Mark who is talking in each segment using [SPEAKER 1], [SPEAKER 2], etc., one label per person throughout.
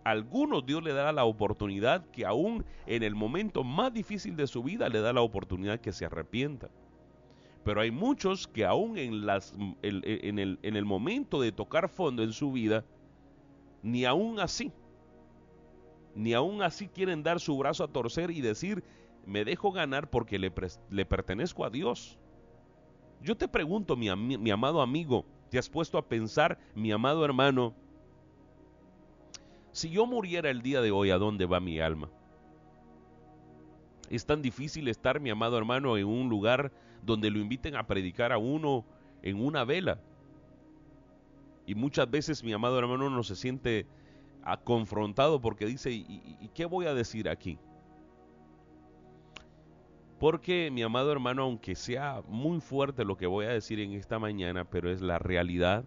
[SPEAKER 1] algunos Dios le da la oportunidad que aún en el momento más difícil de su vida le da la oportunidad que se arrepienta. Pero hay muchos que aún en el momento de tocar fondo en su vida, ni aún así quieren dar su brazo a torcer y decir, me dejo ganar porque le pertenezco a Dios. Yo te pregunto, mi amado amigo, ¿te has puesto a pensar, mi amado hermano, si yo muriera el día de hoy, ¿a dónde va mi alma? Es tan difícil estar, mi amado hermano, en un lugar donde lo inviten a predicar a uno en una vela. Y muchas veces, mi amado hermano, no se siente confrontado porque dice, ¿y qué voy a decir aquí? Porque, mi amado hermano, aunque sea muy fuerte lo que voy a decir en esta mañana, pero es la realidad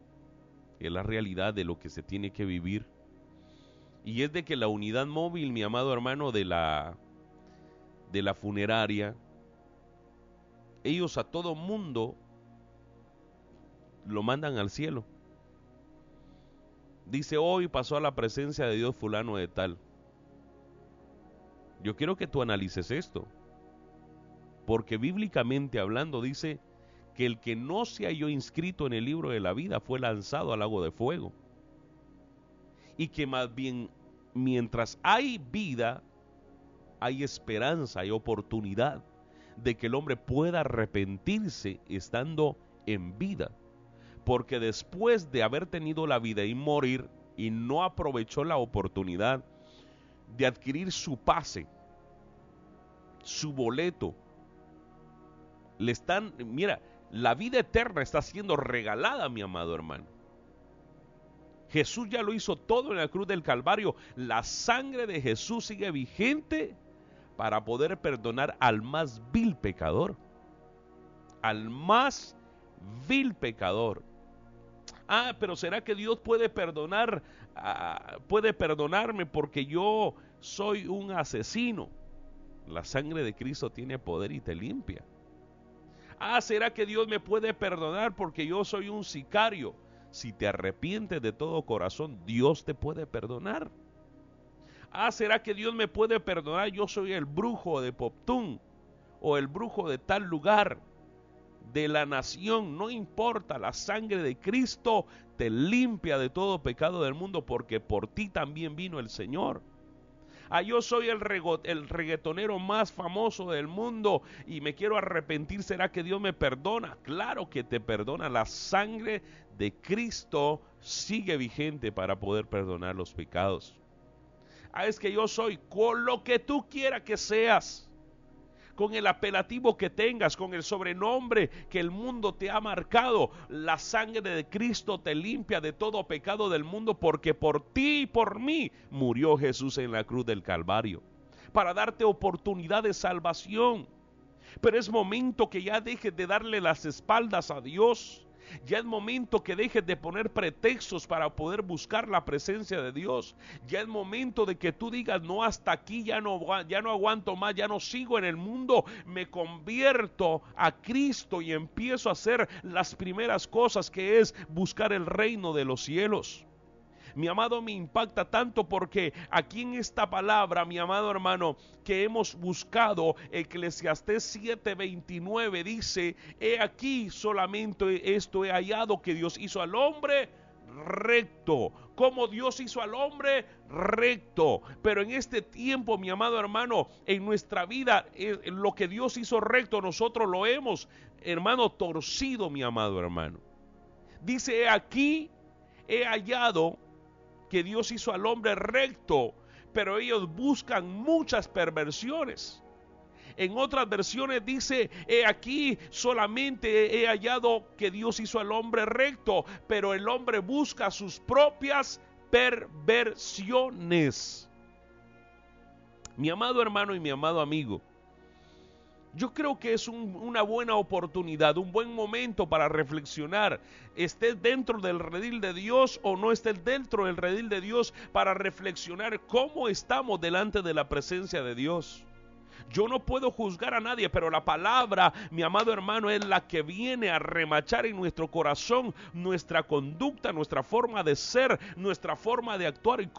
[SPEAKER 1] de lo que se tiene que vivir. Y es de que la unidad móvil, mi amado hermano, de la funeraria, ellos a todo mundo lo mandan al cielo. Dice, hoy pasó a la presencia de Dios fulano de tal. Yo quiero que tú analices esto, porque bíblicamente hablando dice que el que no se halló inscrito en el libro de la vida fue lanzado al lago de fuego. Y que más bien, mientras hay vida, hay esperanza, hay oportunidad de que el hombre pueda arrepentirse estando en vida. Porque después de haber tenido la vida y morir, y no aprovechó la oportunidad de adquirir su pase, su boleto, mira, la vida eterna está siendo regalada, mi amado hermano. Jesús ya lo hizo todo en la cruz del Calvario. La sangre de Jesús sigue vigente para poder perdonar al más vil pecador. Al más vil pecador. Pero ¿será que Dios puede perdonar? Puede perdonarme porque yo soy un asesino. La sangre de Cristo tiene poder y te limpia. ¿Será que Dios me puede perdonar porque yo soy un sicario? Si te arrepientes de todo corazón, Dios te puede perdonar. ¿Será que Dios me puede perdonar? Yo soy el brujo de Poptún o el brujo de tal lugar de la nación. No importa, la sangre de Cristo te limpia de todo pecado del mundo porque por ti también vino el Señor. Yo soy el reggaetonero más famoso del mundo y me quiero arrepentir. ¿Será que Dios me perdona? Claro que te perdona. La sangre de Cristo sigue vigente para poder perdonar los pecados. Es que yo soy con lo que tú quieras que seas, con el apelativo que tengas, con el sobrenombre que el mundo te ha marcado. La sangre de Cristo te limpia de todo pecado del mundo porque por ti y por mí murió Jesús en la cruz del Calvario para darte oportunidad de salvación. Pero es momento que ya dejes de darle las espaldas a Dios. Ya es momento que dejes de poner pretextos para poder buscar la presencia de Dios. Ya es momento de que tú digas, no, hasta aquí, ya no aguanto más, ya no sigo en el mundo, me convierto a Cristo y empiezo a hacer las primeras cosas, que es buscar el reino de los cielos. Mi amado, me impacta tanto porque aquí en esta palabra, mi amado hermano, que hemos buscado, Eclesiastés 7:29 dice, he aquí solamente esto he hallado, que Dios hizo al hombre recto. Como Dios hizo al hombre recto. Pero en este tiempo, mi amado hermano, en nuestra vida, lo que Dios hizo recto, nosotros lo hemos, hermano, torcido, mi amado hermano. Dice, he aquí he hallado que Dios hizo al hombre recto, pero ellos buscan muchas perversiones. En otras versiones dice, he aquí solamente he hallado que Dios hizo al hombre recto, pero el hombre busca sus propias perversiones. Mi amado hermano y mi amado amigo, yo creo que es una buena oportunidad, un buen momento para reflexionar. Estés dentro del redil de Dios o no estés dentro del redil de Dios, para reflexionar cómo estamos delante de la presencia de Dios. Yo no puedo juzgar a nadie, pero la palabra, mi amado hermano, es la que viene a remachar en nuestro corazón nuestra conducta, nuestra forma de ser, nuestra forma de actuar y